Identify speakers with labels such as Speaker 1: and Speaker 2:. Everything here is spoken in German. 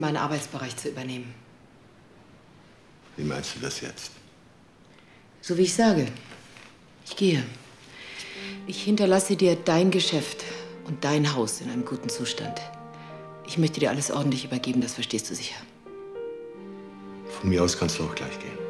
Speaker 1: meinen Arbeitsbereich zu übernehmen.
Speaker 2: Wie meinst du das jetzt?
Speaker 1: So wie ich sage. Ich gehe. Ich hinterlasse dir dein Geschäft und dein Haus in einem guten Zustand. Ich möchte dir alles ordentlich übergeben, das verstehst du sicher.
Speaker 2: Von mir aus kannst du auch gleich gehen.